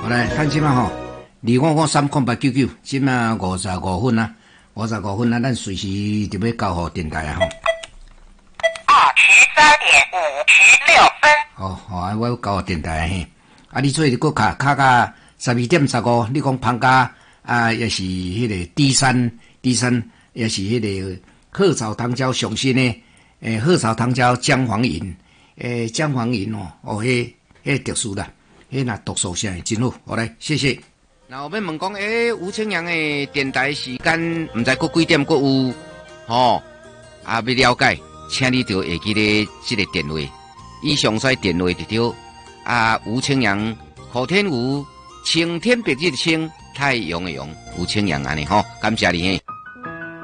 好来，看即嘛吼，255-30899，即嘛55分啊，55分啊，咱随时就要交互电台啊吼。 23:56。 哦，我要交互电台嘿。啊，你做个卡到12:15，你讲芳家啊，也是迄个第三，也是迄个鹤草糖胶上新的，鹤草糖胶姜黄饮，姜黄饮哦，迄特殊啦。那读书声真好，好来，谢谢。那后面问讲，吴清阳的电台时间，唔知过几点过有，吼，要了解，请你就会记得这个电话，以上说电话就对。吴清阳，古天吴，青天白日的青，太阳的阳，吴清阳安尼吼，感谢你嘿。